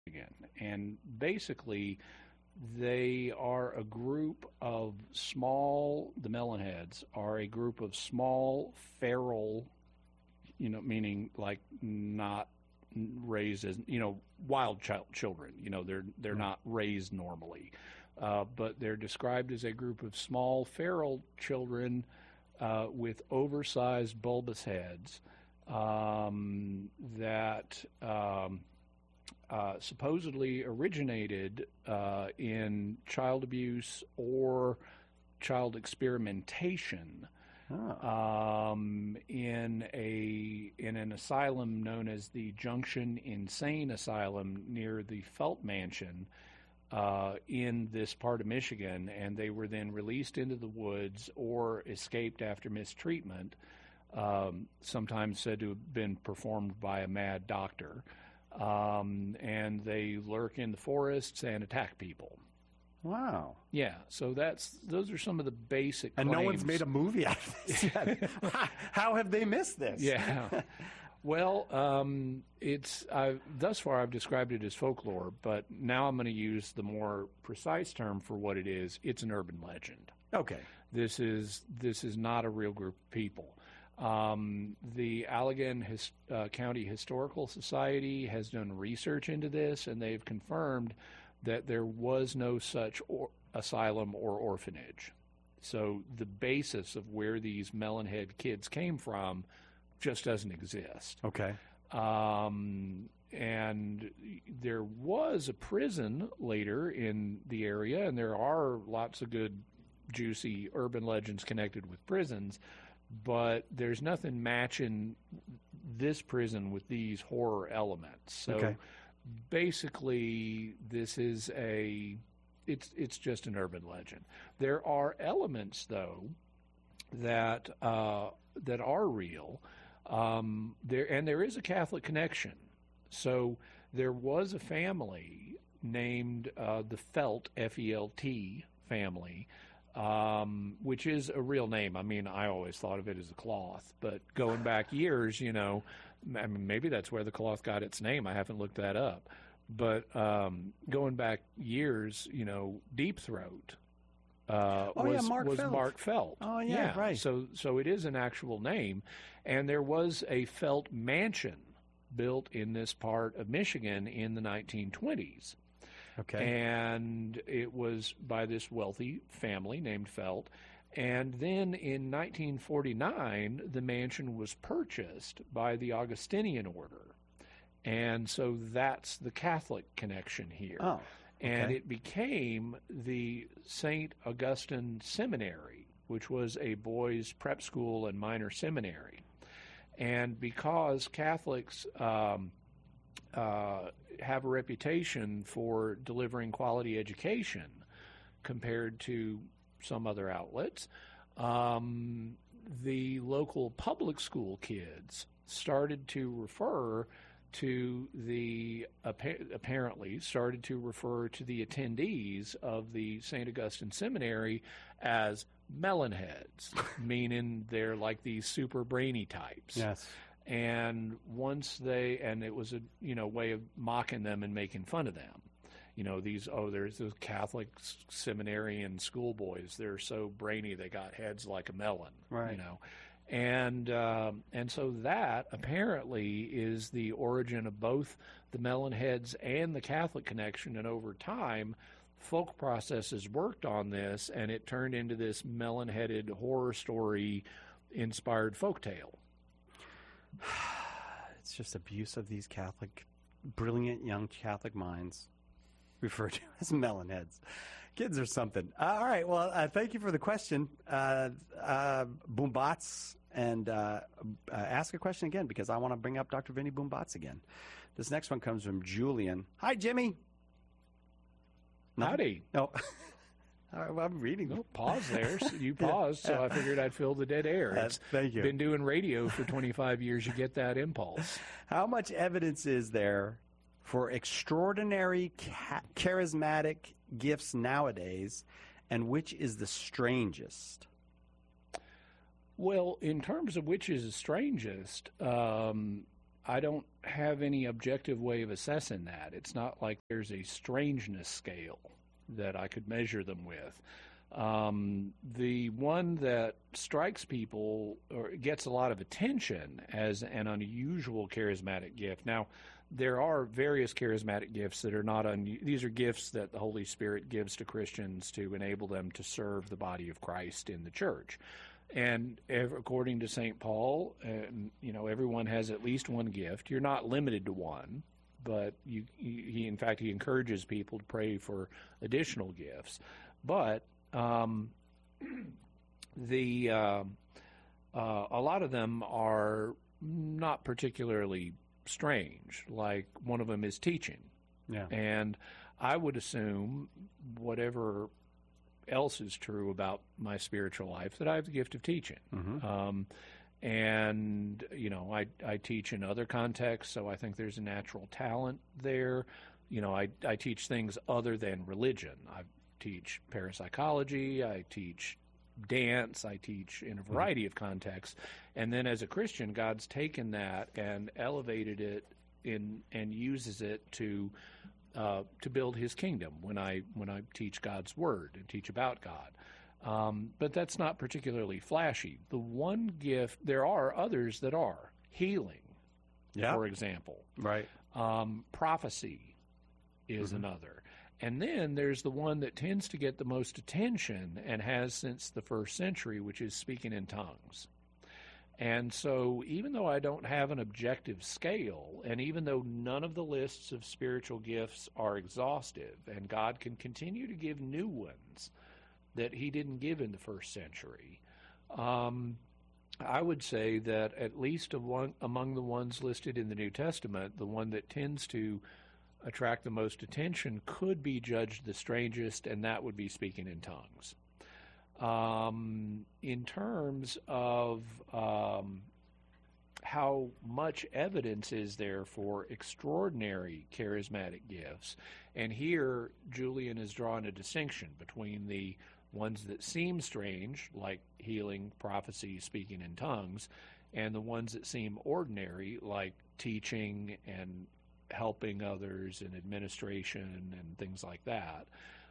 Michigan. And basically, they are a group of the Melonheads are a group of small, feral, meaning like not raised as, wild children. They're not raised normally. But they're described as a group of small, feral children with oversized bulbous heads that supposedly originated in child abuse or child experimentation in an asylum known as the Junction Insane Asylum near the Felt Mansion in this part of Michigan, and they were then released into the woods or escaped after mistreatment, sometimes said to have been performed by a mad doctor. And they lurk in the forests and attack people. Wow. Yeah, so those are some of the basic And claims. No one's made a movie out of this yet. How have they missed this? Yeah. Well, thus far I've described it as folklore, but now I'm going to use the more precise term for what it is. It's an urban legend. Okay. This is not a real group of people. The Allegan County Historical Society has done research into this, and they've confirmed that there was no such asylum or orphanage. So the basis of where these Melonhead kids came from just doesn't exist. Okay. And there was a prison later in the area, and there are lots of good, juicy urban legends connected with prisons, but there's nothing matching this prison with these horror elements. So basically, this is it's just an urban legend. There are elements, though, that are real. There is a Catholic connection. So there was a family named the Felt, F-E-L-T family, which is a real name. I mean, I always thought of it as a cloth, but going back years, maybe that's where the cloth got its name. I haven't looked that up. But going back years, Deep Throat was Mark Felt. Oh, yeah, right. So it is an actual name. And there was a Felt mansion built in this part of Michigan in the 1920s. Okay. And it was by this wealthy family named Felt. And then in 1949, the mansion was purchased by the Augustinian order. And so that's the Catholic connection here. Oh, okay. And it became the St. Augustine Seminary, which was a boys' prep school and minor seminary. And because Catholics have a reputation for delivering quality education compared to some other outlets, the local public school kids started to refer to the attendees of the St. Augustine Seminary as melonheads, meaning they're like these super brainy types. Yes. And it was a way of mocking them and making fun of them. There's those Catholic seminarian schoolboys. They're so brainy they got heads like a melon. Right. And so that apparently is the origin of both the Melonheads and the Catholic connection. And over time, Folk Processes worked on this, and it turned into this melon-headed horror story-inspired folktale. It's just abuse of these brilliant young Catholic minds, referred to as melonheads. Kids are something. All right. Well, thank you for the question, Boombots, and ask a question again because I want to bring up Dr. Vinny Boombots again. This next one comes from Julian. Hi, Jimmy. Howdy. No. I'm reading. No, pause there. So you paused, so I figured I'd fill the dead air. Thank you. Been doing radio for 25 years. You get that impulse. How much evidence is there for extraordinary charismatic gifts nowadays, and which is the strangest? Well, in terms of which is the strangest, I don't have any objective way of assessing that. It's not like there's a strangeness scale that I could measure them with. The one that strikes people or gets a lot of attention as an unusual charismatic gift. Now, there are various charismatic gifts that are not these are gifts that the Holy Spirit gives to Christians to enable them to serve the body of Christ in the church. And according to St. Paul, everyone has at least one gift. You're not limited to one, but he encourages people to pray for additional gifts. But a lot of them are not particularly strange. Like one of them is teaching. Yeah. And I would assume, whatever else is true about my spiritual life, that I have the gift of teaching. Mm-hmm. And I teach in other contexts, so I think there's a natural talent there. I teach things other than religion. I teach parapsychology, I teach dance, I teach in a variety of contexts. And then as a Christian, God's taken that and elevated it and uses it to build his kingdom when I teach God's word and teach about God. But that's not particularly flashy. The one gift, there are others that are. Healing, for example. Right. Prophecy is another. And then there's the one that tends to get the most attention and has since the first century, which is speaking in tongues. And so even though I don't have an objective scale, and even though none of the lists of spiritual gifts are exhaustive, and God can continue to give new ones that he didn't give in the first century, I would say that at least among the ones listed in the New Testament, the one that tends to attract the most attention could be judged the strangest, and that would be speaking in tongues. In terms of how much evidence is there for extraordinary charismatic gifts, and here Julian is drawing a distinction between the ones that seem strange, like healing, prophecy, speaking in tongues, and the ones that seem ordinary, like teaching and helping others in administration and things like that.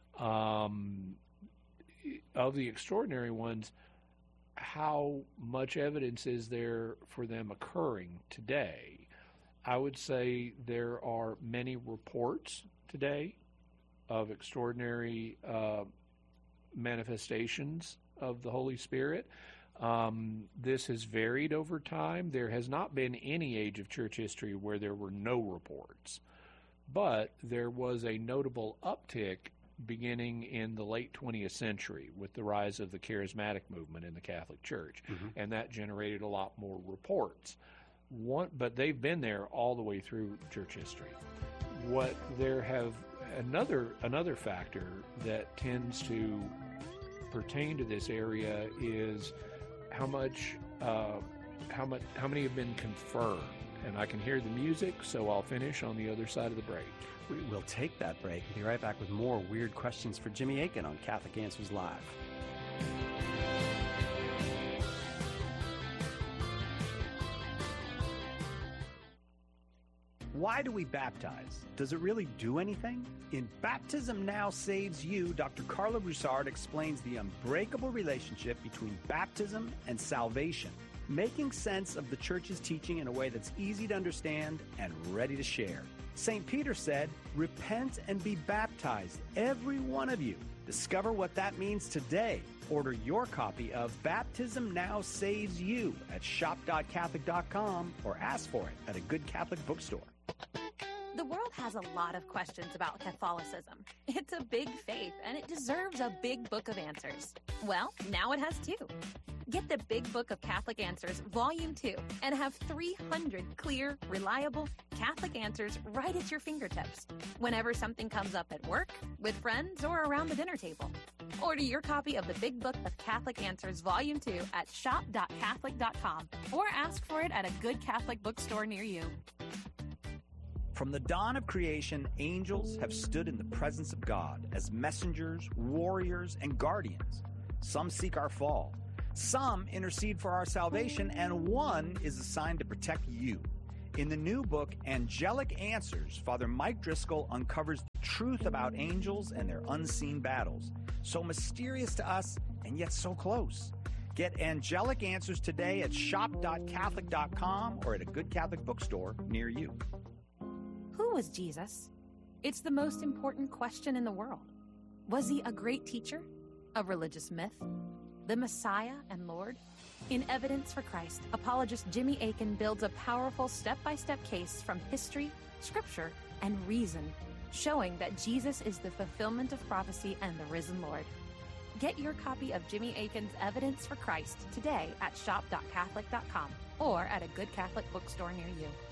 Of the extraordinary ones, how much evidence is there for them occurring today? I would say there are many reports today of extraordinary manifestations of the Holy Spirit. This has varied over time. There has not been any age of church history where there were no reports, but there was a notable uptick beginning in the late 20th century with the rise of the charismatic movement in the Catholic Church, and that generated a lot more reports. But they've been there all the way through church history. Another factor that tends to pertain to this area is how many have been confirmed. And I can hear the music, so I'll finish on the other side of the break. We will take that break and be right back with more weird questions for Jimmy Akin on Catholic Answers Live. Why do we baptize? Does it really do anything? In Baptism Now Saves You, Dr. Carla Broussard explains the unbreakable relationship between baptism and salvation, making sense of the Church's teaching in a way that's easy to understand and ready to share. St. Peter said, "Repent and be baptized, every one of you." Discover what that means today. Order your copy of Baptism Now Saves You at shop.catholic.com or ask for it at a good Catholic bookstore. The world has a lot of questions about Catholicism. It's a big faith, and it deserves a big book of answers. Well, now it has two. Get the Big Book of Catholic Answers, Volume 2, and have 300 clear, reliable Catholic answers right at your fingertips whenever something comes up at work, with friends, or around the dinner table. Order your copy of the Big Book of Catholic Answers, Volume 2 at shop.catholic.com or ask for it at a good Catholic bookstore near you. From the dawn of creation, angels have stood in the presence of God as messengers, warriors, and guardians. Some seek our fall. Some intercede for our salvation, and one is assigned to protect you. In the new book, Angelic Answers, Father Mike Driscoll uncovers the truth about angels and their unseen battles. So mysterious to us, and yet so close. Get Angelic Answers today at shop.catholic.com or at a good Catholic bookstore near you. Who was Jesus? It's the most important question in the world. Was he a great teacher? A religious myth? The Messiah and Lord? In Evidence for Christ, apologist Jimmy Akin builds a powerful step-by-step case from history, scripture, and reason, showing that Jesus is the fulfillment of prophecy and the risen Lord. Get your copy of Jimmy Akin's Evidence for Christ today at shop.catholic.com or at a good Catholic bookstore near you.